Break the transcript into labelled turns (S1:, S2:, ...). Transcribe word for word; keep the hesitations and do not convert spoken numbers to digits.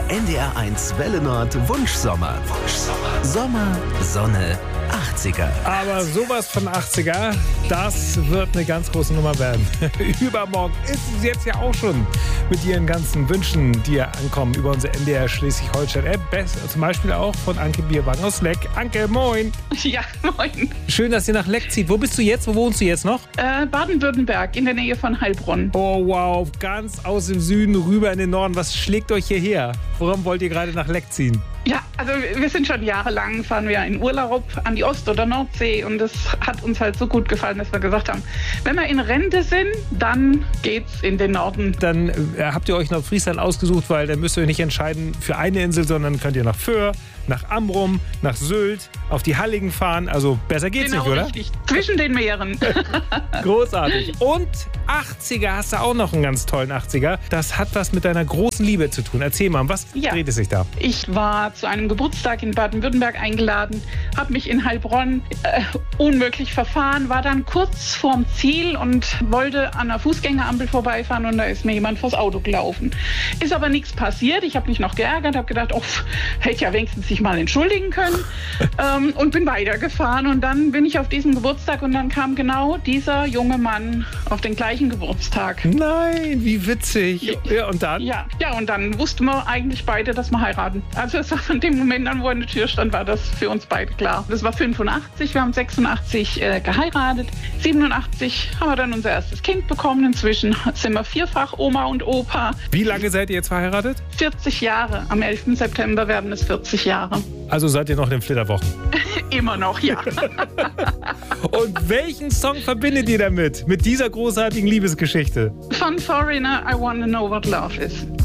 S1: Der N D R eins Welle Nord Wunschsommer. Wunschsommer. Sommer, Sonne, achtziger.
S2: Aber sowas von achtziger, das wird eine ganz große Nummer werden. Übermorgen ist es jetzt ja auch schon mit ihren ganzen Wünschen, die ja ankommen über unsere N D R Schleswig-Holstein-App. Zum Beispiel auch von Anke Bierwagen aus Leck. Anke, moin.
S3: Ja, moin.
S2: Schön, dass ihr nach Leck zieht. Wo bist du jetzt? Wo wohnst du jetzt noch?
S3: Äh, Baden-Württemberg, in der Nähe von Heilbronn.
S2: Oh wow, ganz aus dem Süden rüber in den Norden. Was schlägt euch hierher? Warum wollt ihr gerade nach Leck ziehen?
S3: Ja, also wir sind schon jahrelang, fahren wir in Urlaub an die Ost- oder Nordsee und das hat uns halt so gut gefallen, dass wir gesagt haben, wenn wir in Rente sind, dann geht's in den Norden.
S2: Dann äh, habt ihr euch Nordfriesland ausgesucht, weil dann müsst ihr euch nicht entscheiden für eine Insel, sondern könnt ihr nach Föhr, nach Amrum, nach Sylt, auf die Halligen fahren. Also besser geht's
S3: genau,
S2: nicht, oder?
S3: Richtig. Zwischen den Meeren.
S2: Großartig. Und achtziger, hast du auch noch einen ganz tollen achtziger. Das hat was mit deiner großen Liebe zu tun. Erzähl mal, um was
S3: Ja.
S2: dreht es sich da?
S3: Ich war zu einem Geburtstag in Baden-Württemberg eingeladen, habe mich in Heilbronn äh, unmöglich verfahren, war dann kurz vorm Ziel und wollte an einer Fußgängerampel vorbeifahren und da ist mir jemand vors Auto gelaufen. Ist aber nichts passiert. Ich habe mich noch geärgert, habe gedacht, oh, hätte ja wenigstens sich mal entschuldigen können ähm, und bin weitergefahren und dann bin ich auf diesen Geburtstag und dann kam genau dieser junge Mann auf den gleichen Geburtstag.
S2: Nein, wie witzig. Ja, und dann?
S3: Ja, ja, und dann wussten wir eigentlich beide, dass wir heiraten. Also es war von dem Moment an, wo er an der Tür stand, war das für uns beide klar. Das war fünfundachtzig, wir haben sechsundachtzig äh, geheiratet. siebenundachtzig haben wir dann unser erstes Kind bekommen. Inzwischen sind wir vierfach Oma und Opa.
S2: Wie lange seid ihr jetzt verheiratet?
S3: vierzig Jahre. Am elften September werden es vierzig Jahre.
S2: Also seid ihr noch in den Flitterwochen.
S3: Immer noch, ja.
S2: Und welchen Song verbindet ihr damit? Mit dieser großartigen Liebesgeschichte?
S3: Von Foreigner, I Wanna Know What Love Is.